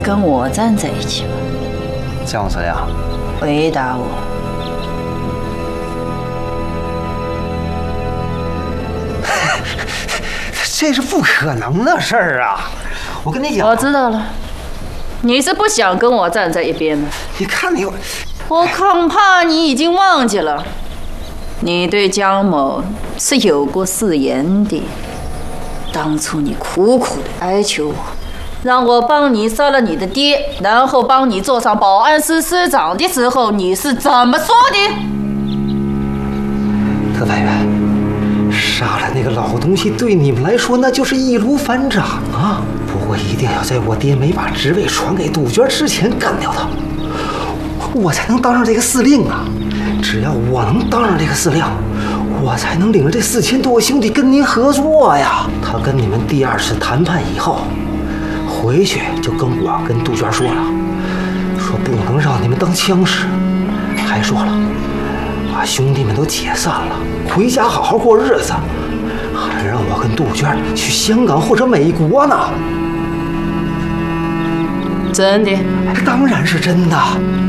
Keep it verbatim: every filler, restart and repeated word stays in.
跟我站在一起吧。 姜司令， 回答我。 这是不可能的事儿啊！我跟你讲， 我知道了，你是不想跟我站在一边吗？ 你看你， 我恐怕你已经忘记了，你对姜某是有过誓言的。当初你苦苦的哀求我，让我帮你杀了你的爹，然后帮你做上保安司司长的时候，你是怎么说的？ 特派员，杀了那个老东西对你们来说那就是易如反掌啊！不过一定要在我爹没把职位传给杜鹃之前干掉他，我才能当上这个司令啊！只要我能当上这个司令，我才能领着这四千多个兄弟跟您合作呀！他跟你们第二次谈判以后，回去就跟我跟杜鹃说了，说不能让你们当枪使，还说了，把兄弟们都解散了，回家好好过日子，还让我跟杜鹃去香港或者美国呢。 真的？ 当然是真的。